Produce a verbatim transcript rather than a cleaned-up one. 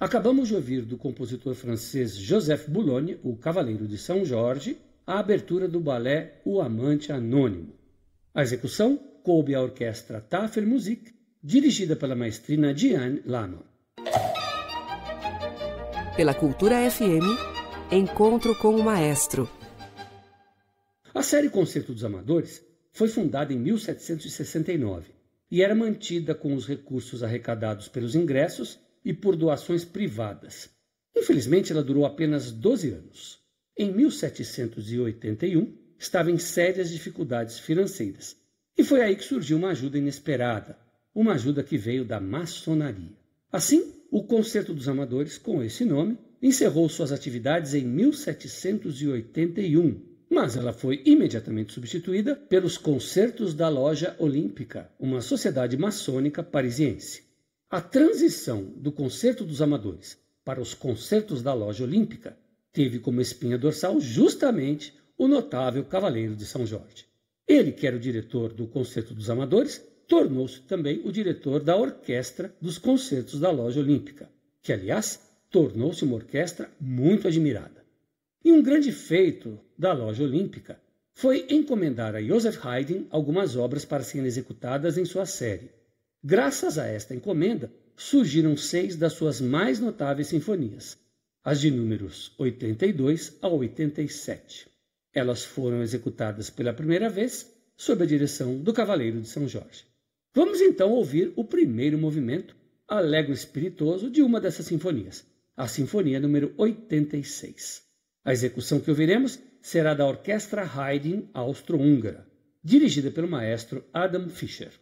Acabamos de ouvir do compositor francês Joseph Boulogne, o Cavaleiro de São Jorge, a abertura do balé O Amante Anônimo. A execução coube à orquestra Tafelmusik, dirigida pela maestrina Diane Lama. Pela Cultura F M, Encontro com o Maestro. A série Concerto dos Amadores foi fundada em mil setecentos e sessenta e nove e era mantida com os recursos arrecadados pelos ingressos e por doações privadas. Infelizmente, ela durou apenas doze anos. Em mil setecentos e oitenta e um, estava em sérias dificuldades financeiras. E foi aí que surgiu uma ajuda inesperada, uma ajuda que veio da maçonaria. Assim, o Concerto dos Amadores, com esse nome, encerrou suas atividades em mil setecentos e oitenta e um, mas ela foi imediatamente substituída pelos Concertos da Loja Olímpica, uma sociedade maçônica parisiense. A transição do Concerto dos Amadores para os Concertos da Loja Olímpica teve como espinha dorsal justamente o notável Cavaleiro de São Jorge. Ele, que era o diretor do Concerto dos Amadores, tornou-se também o diretor da Orquestra dos Concertos da Loja Olímpica, que, aliás, tornou-se uma orquestra muito admirada. E um grande feito da Loja Olímpica foi encomendar a Joseph Haydn algumas obras para serem executadas em sua série. Graças a esta encomenda, surgiram seis das suas mais notáveis sinfonias, as de números oitenta e dois a oitenta e sete. Elas foram executadas pela primeira vez sob a direção do Cavaleiro de São Jorge. Vamos então ouvir o primeiro movimento, Allegro espiritoso, de uma dessas sinfonias, a Sinfonia número oitenta e seis. A execução que ouviremos será da Orquestra Haydn Austro-Húngara, dirigida pelo maestro Adam Fischer.